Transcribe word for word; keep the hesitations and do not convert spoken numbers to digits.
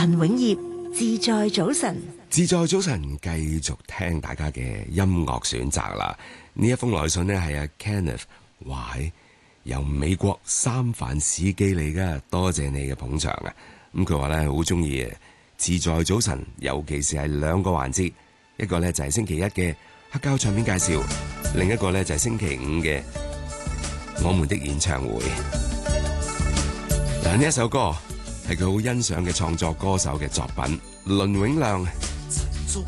陳永業，自在早晨。 自在早晨，繼續聽大家嘅音樂選擇啦。呢一封來信呢係阿 Kenneth， 哇，由美國三藩市寄嚟噶，多謝你嘅捧場啊！咁佢話咧好中意自在早晨，尤其是係兩個環節，一個咧就係星期一嘅黑膠唱片介紹，另一個咧就係星期五嘅我們的演唱會。嗱，呢一首歌係佢好欣賞嘅創作歌手嘅作品，倫永亮。